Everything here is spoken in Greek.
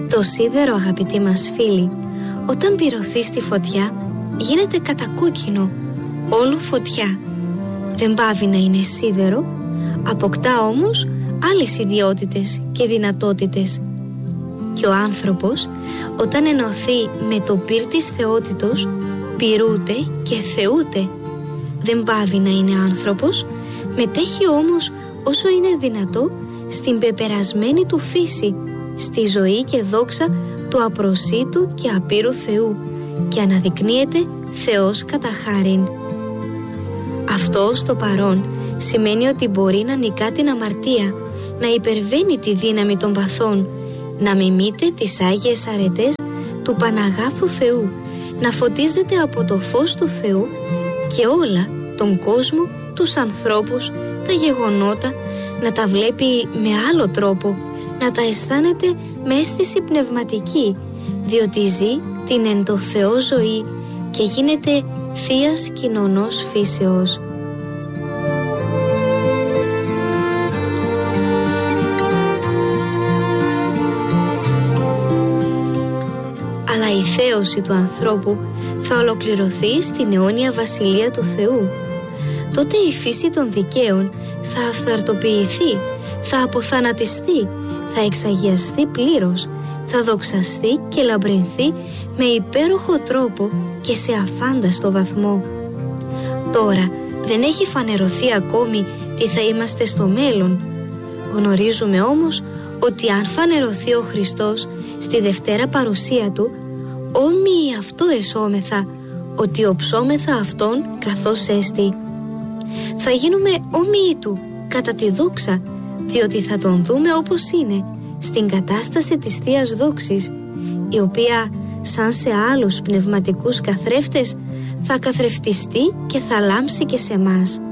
Το σίδερο, αγαπητοί μας φίλοι, όταν πυρωθεί στη φωτιά, γίνεται κατακόκκινο, όλο φωτιά. Δεν πάβει να είναι σίδερο, αποκτά όμως άλλες ιδιότητες και δυνατότητες. Και ο άνθρωπος, όταν ενωθεί με το πυρ της θεότητος, πυρούται και θεούται. Δεν πάβει να είναι άνθρωπος, μετέχει όμως όσο είναι δυνατό στην πεπερασμένη του φύση, στη ζωή και δόξα του απροσίτου και απείρου Θεού, και αναδεικνύεται Θεός κατά χάριν. Αυτό στο παρόν σημαίνει ότι μπορεί να νικά την αμαρτία, να υπερβαίνει τη δύναμη των παθών, να μιμείται τις άγιες αρετές του Παναγάθου Θεού, να φωτίζεται από το φως του Θεού και όλα τον κόσμο, τους ανθρώπους, τα γεγονότα να τα βλέπει με άλλο τρόπο, να τα αισθάνεται με αίσθηση πνευματική, διότι ζει την εν το Θεό ζωή και γίνεται θείας κοινωνός φύσεως. Αλλά η θέωση του ανθρώπου θα ολοκληρωθεί στην αιώνια βασιλεία του Θεού. Τότε η φύση των δικαίων θα αυθαρτοποιηθεί, θα αποθανατιστεί, θα εξαγιαστεί πλήρως, θα δοξαστεί και λαμπρινθεί με υπέροχο τρόπο και σε αφάνταστο βαθμό. Τώρα δεν έχει φανερωθεί ακόμη τι θα είμαστε στο μέλλον. Γνωρίζουμε όμως ότι αν φανερωθεί ο Χριστός στη Δευτέρα παρουσία Του, όμοιοι αυτό εσώμεθα, ότι οψόμεθα Αυτόν καθώς έστι. Θα γίνουμε όμοιοι Του κατά τη δόξα, διότι θα Τον δούμε όπως είναι, στην κατάσταση της Θείας Δόξης, η οποία σαν σε άλλους πνευματικούς καθρέφτες θα καθρεφτιστεί και θα λάμψει και σε μας.